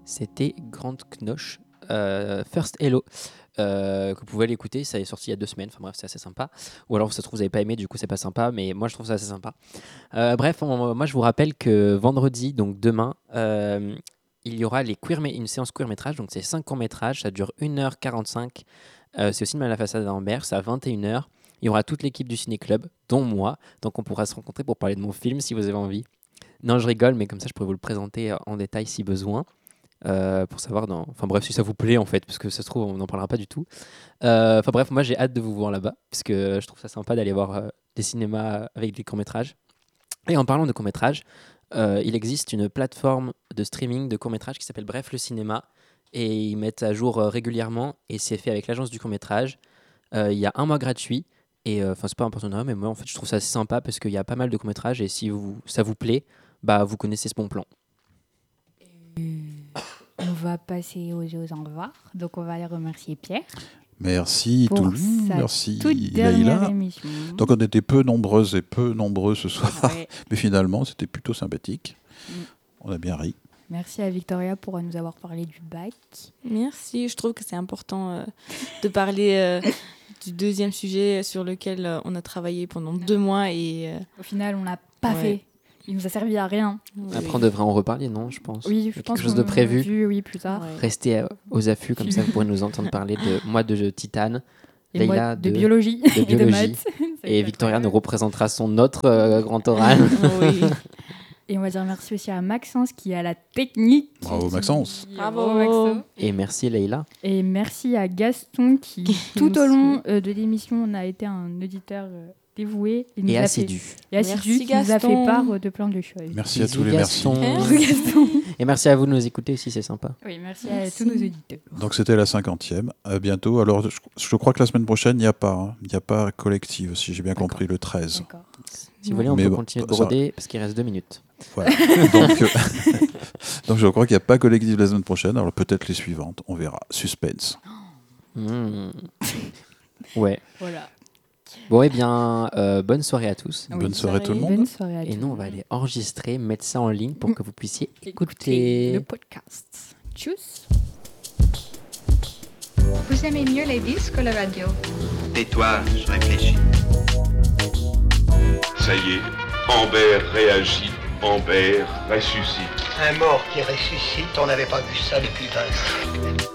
C'était Grande Knoche, First Hello, que vous pouvez l'écouter, ça est sorti il y a 2 semaines, enfin bref, c'est assez sympa. Ou alors, ça se trouve, vous n'avez pas aimé, du coup, c'est pas sympa, mais moi, je trouve ça assez sympa. Bref, moi, je vous rappelle que vendredi, donc demain, il y aura une séance court-métrage, donc c'est 5 courts-métrages, ça dure 1h45. C'est au cinéma La Façade à Ambert, c'est à 21h. Il y aura toute l'équipe du Ciné-Club, dont moi, donc on pourra se rencontrer pour parler de mon film si vous avez envie. Non, je rigole, mais comme ça, je pourrais vous le présenter en détail si besoin. Pour savoir enfin bref, si ça vous plaît en fait, parce que ça se trouve on n'en parlera pas du tout. Enfin bref, moi j'ai hâte de vous voir là-bas parce que je trouve ça sympa d'aller voir des cinémas avec des courts-métrages. Et en parlant de courts-métrages, il existe une plateforme de streaming de courts-métrages qui s'appelle Bref le cinéma, et ils mettent à jour régulièrement, et c'est fait avec l'agence du court-métrage. Il y a 1 mois gratuit, et enfin c'est pas un partenariat, mais moi en fait je trouve ça assez sympa parce qu'il y a pas mal de courts-métrages, et si ça vous plaît, bah vous connaissez ce bon plan. On va passer aux au revoir. Donc, on va aller remercier Pierre. Merci pour Toulouse, sa merci toute dernière Leïla. émission. Donc on était peu nombreuses et peu nombreux ce soir, Ouais. mais finalement c'était plutôt sympathique. On a bien ri. Merci à Victoria pour nous avoir parlé du bac. Merci, je trouve que c'est important de parler du deuxième sujet sur lequel on a travaillé pendant 2 mois. Et, Au final, on l'a pas fait. Il nous a servi à rien. Après, on devrait en reparler, non, je pense. Oui, je pense quelque chose de prévu. Oui, plus tard. Ouais. Restez aux affûts, comme ça vous pourrez nous entendre parler de Titane, Et Leïla moi, de biologie de et de biologie. maths. Et Victoria nous représentera son autre grand oral. Oui. Et on va dire merci aussi à Maxence qui a la technique. Bravo Maxence. Bravo. Maxence. Et merci Leïla. Et merci à Gaston qui, tout au long de l'émission, on a été un auditeur dévoué Et assidu. Assidu, Merci, qui nous a fait Gaston. part de plein de choses. Merci à Bisous, tous les merci. Gaston. Bisous, Gaston. Et merci à vous de nous écouter aussi, c'est sympa. Oui, merci à tous nos auditeurs. Donc c'était la 50e. À bientôt. Alors je crois que la semaine prochaine il n'y a pas. Il n'y a pas collective, si j'ai bien D'accord. compris, le 13. D'accord. Si vous voulez, on Mais peut bon, continuer de ça- broder parce qu'il reste 2 minutes. Voilà. Donc je crois qu'il n'y a pas collective la semaine prochaine. Alors peut-être les suivantes, on verra. Suspense. Ouais. Voilà. Bon, eh bien, bonne soirée à tous. Oui. Bonne soirée tout le Bonne monde. soirée à Et tous. nous, on va aller enregistrer, mettre ça en ligne pour que vous puissiez Écoutez écouter. le podcast. Tchuss. Vous aimez mieux les disques ou la radio? Tais-toi, je réfléchis. Ça y est, Amber réagit, Amber ressuscite. Un mort qui ressuscite, on n'avait pas vu ça depuis 20 ans.